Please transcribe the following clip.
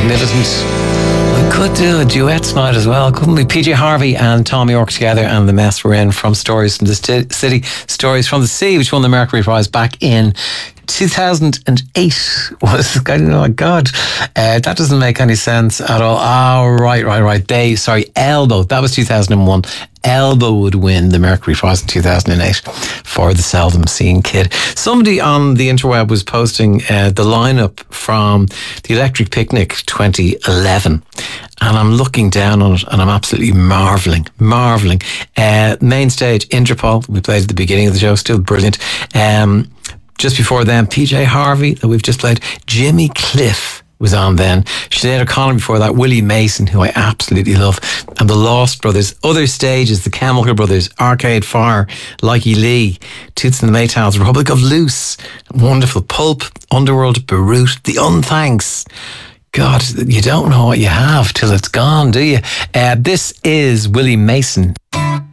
magnificent. We could do a duet tonight as well, couldn't we? PJ Harvey and Tom York together, and the mess we're in from Stories from the City, Stories from the Sea, which won the Mercury Prize back in 2008. Was, oh my God, that doesn't make any sense at all. Oh, right. Elbow, that was 2001. Elbow would win the Mercury Prize in 2008 for The Seldom Seen Kid. Somebody on the interweb was posting the lineup from the Electric Picnic 2011, and I'm looking down on it and I'm absolutely marvelling. Main stage, Interpol, we played at the beginning of the show, still brilliant. Just before them, PJ Harvey, that we've just played. Jimmy Cliff was on then. Sinead O'Connor before that. Willie Mason, who I absolutely love. And the Lost Brothers. Other stages, the Chemical Brothers, Arcade Fire, Likey Lee, Toots and the Maytals, Republic of Loose, wonderful Pulp, Underworld, Beirut, The Unthanks. God, you don't know what you have till it's gone, do you? This is Willie Mason.